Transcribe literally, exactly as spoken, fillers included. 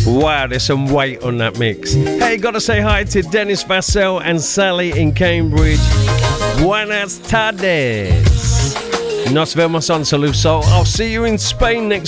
Wow, there's some weight on that mix. Hey, gotta say hi to Dennis Vassell and Sally in Cambridge. Buenas tardes. Nos vemos on Saluso. I'll see you in Spain next